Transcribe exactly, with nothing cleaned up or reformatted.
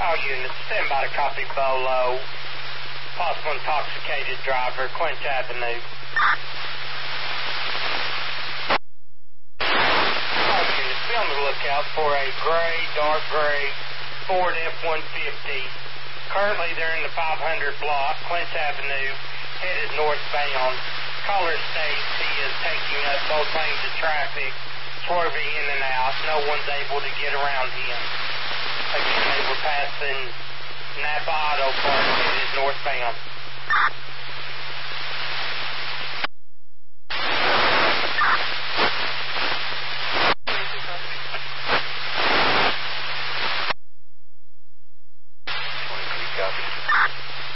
All units, stand by to copy Bolo. Possible intoxicated driver, Quince Avenue. All units, be on the lookout for a gray, dark gray Ford F one fifty. Currently, they're in the five hundred block, Quince Avenue, headed northbound. Caller states he is taking up both lanes of traffic, swerving in and out. No one's able to get around him. Again, they were passing Napa Auto Park, headed northbound.